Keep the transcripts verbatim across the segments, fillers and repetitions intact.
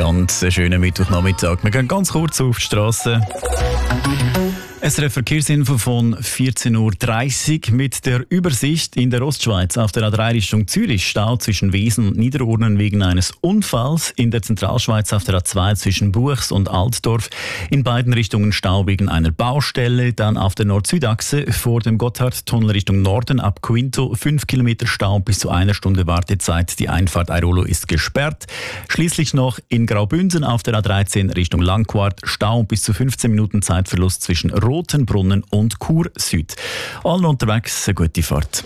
Ganz einen schönen Mittwochnachmittag. Wir gehen ganz kurz auf die Straße. S R F Verkehrsinfo von vierzehn Uhr dreißig mit der Übersicht. In der Ostschweiz auf der A drei Richtung Zürich Stau zwischen Wesen und Niederurnen wegen eines Unfalls. In der Zentralschweiz auf der A zwei zwischen Buchs und Altdorf in beiden Richtungen Stau wegen einer Baustelle. Dann auf der Nord-Süd-Achse vor dem Gotthardtunnel Richtung Norden ab Quinto fünf Kilometer Stau bis zu einer Stunde Wartezeit. Die Einfahrt Airolo ist gesperrt. Schließlich noch in Graubünden auf der A dreizehn Richtung Langquart Stau bis zu fünfzehn Minuten Zeitverlust zwischen Rotenbrunnen und Chur Süd. Allen unterwegs eine gute Fahrt.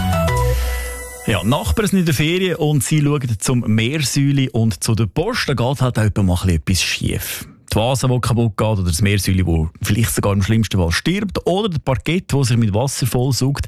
Ja, Nachbarn sind in der Ferien und sie schauen zum Meersäule und zu der Post. Da geht halt auch mal etwas schief. Die Vase, die kaputt geht, oder das Meersäule, das vielleicht sogar im schlimmsten Fall stirbt, oder der Parkett, der sich mit Wasser vollsaugt.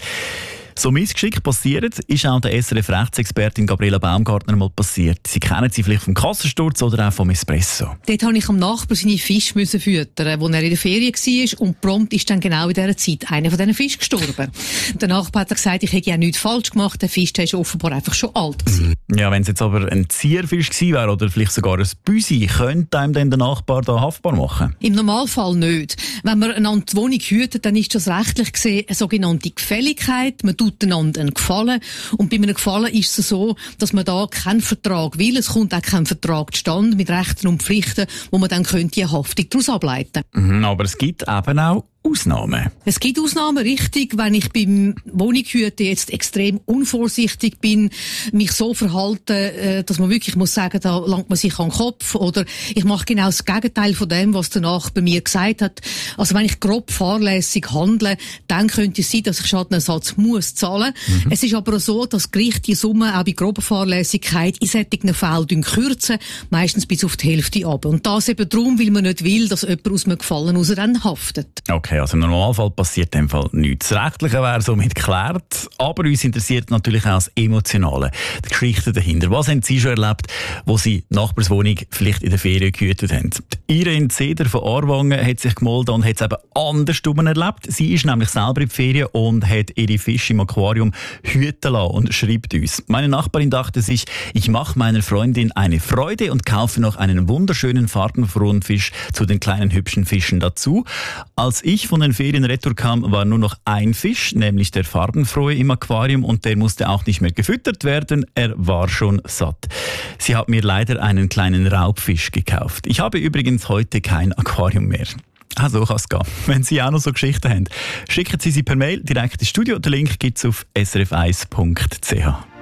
So Missgeschick passiert, ist auch der S R F-Rechtsexpertin Gabriela Baumgartner mal passiert. Sie kennen sie vielleicht vom Kassensturz oder auch vom Espresso. Dort musste ich am Nachbar seine Fische füttern, wo er in der Ferien war. Und prompt ist dann genau in dieser Zeit einer von diesen Fischen gestorben. Der Nachbar hat gesagt, ich hätte ja nichts falsch gemacht. Der Fisch war offenbar einfach schon alt gewesen. Ja, wenn es jetzt aber ein Zierfisch gewesen wäre oder vielleicht sogar ein Büsi, könnte einem dann der Nachbar da haftbar machen? Im Normalfall nicht. Wenn man einander die Wohnung hütet, dann ist das rechtlich gesehen eine sogenannte Gefälligkeit. Man tut einander einen Gefallen. Und bei einem Gefallen ist es so, dass man da keinen Vertrag will. Es kommt auch kein Vertrag zustande mit Rechten und Pflichten, wo man dann könnte eine Haftung daraus ableiten. Mhm, aber es gibt eben auch Ausnahmen. Es gibt Ausnahmen, richtig. Wenn ich beim Wohnungshüten jetzt extrem unvorsichtig bin, mich so verhalte, dass man wirklich muss sagen, da langt man sich an den Kopf, oder ich mache genau das Gegenteil von dem, was der Nachbar mir gesagt hat. Also wenn ich grob fahrlässig handle, dann könnte es sein, dass ich Schadenersatz muss zahlen. Mhm. Es ist aber auch so, dass Gerichte die Summe auch bei grober Fahrlässigkeit in solchen Fällen kürzen, meistens bis auf die Hälfte ab. Und das eben darum, weil man nicht will, dass jemand aus einem Gefallen raus dann haftet. Okay, also im Normalfall passiert in dem Fall nichts. Das Rechtliche wäre somit geklärt, aber uns interessiert natürlich auch das Emotionale, die Geschichte dahinter. Was haben Sie schon erlebt, wo Sie die Nachbarswohnung vielleicht in der Ferien gehütet haben? Die Irene Zeder von Aarwangen hat sich gemeldet und hat es eben andersrum erlebt. Sie ist nämlich selber in die Ferien und hat ihre Fische im Aquarium hüten lassen und schreibt uns: Meine Nachbarin dachte sich, ich mache meiner Freundin eine Freude und kaufe noch einen wunderschönen farbenfrohen Fisch zu den kleinen hübschen Fischen dazu. Als ich von den Ferien retour kam, war nur noch ein Fisch, nämlich der farbenfrohe im Aquarium, und der musste auch nicht mehr gefüttert werden, er war schon satt. Sie hat mir leider einen kleinen Raubfisch gekauft. Ich habe übrigens heute kein Aquarium mehr. Ah, so kann es gehen. Wenn Sie auch noch so Geschichten haben, schicken Sie sie per Mail direkt ins Studio. Den Link gibt es auf s r f eins punkt c h.